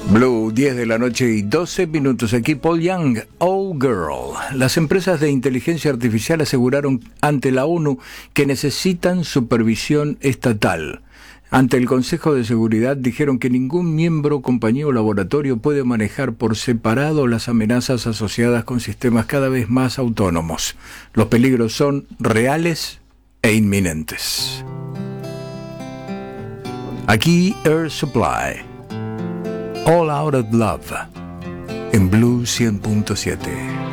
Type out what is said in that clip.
Blue, 10 de la noche y 12 minutos. Aquí Paul Young, Oh Girl. Las empresas de inteligencia artificial aseguraron ante la ONU que necesitan supervisión estatal. Ante el Consejo de Seguridad dijeron que ningún miembro, compañía o laboratorio puede manejar por separado las amenazas asociadas con sistemas cada vez más autónomos. Los peligros son reales e inminentes. Aquí Air Supply. All Out of Love, en Blue 100.7.